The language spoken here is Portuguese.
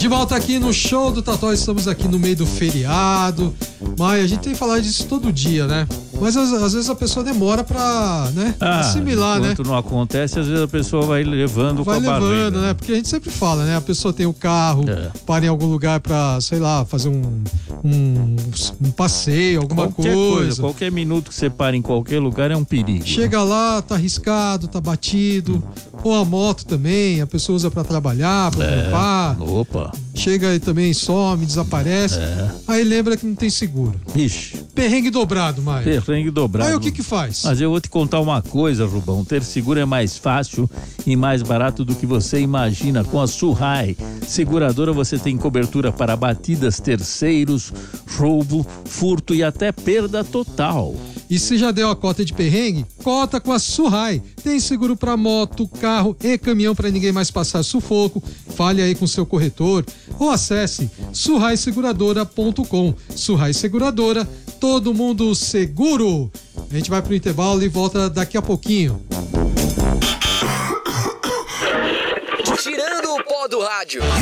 De volta aqui no Show do Totó, estamos aqui no meio do feriado. Mas a gente tem que falar disso todo dia, né? Mas às vezes a pessoa demora pra, né, assimilar, né? Enquanto não acontece, às vezes a pessoa vai levando com a barriga. Vai levando, né? Porque a gente sempre fala, né? A pessoa tem o carro, para em algum lugar pra, sei lá, fazer um passeio, alguma coisa. Qualquer minuto que você para em qualquer lugar é um perigo. Chega lá, tá arriscado, tá batido. Ou a moto também, a pessoa usa pra trabalhar, pra limpar. Opa. Chega e também some, desaparece. Aí lembra que não tem seguro. Ixi. Perrengue dobrado, Maio. Perrengue dobrado. Aí o que faz? Mas eu vou te contar uma coisa, Rubão. Ter seguro é mais fácil e mais barato do que você imagina. Com a Surrai Seguradora você tem cobertura para batidas, terceiros, roubo, furto e até perda total. E se já deu a cota de perrengue, cota com a Surrai. Tem seguro para moto, carro e caminhão para ninguém mais passar sufoco. Fale aí com seu corretor ou acesse surraiseguradora.com. Surrai Seguradora, todo mundo seguro. A gente vai pro intervalo e volta daqui a pouquinho. Tirando o pó do rádio.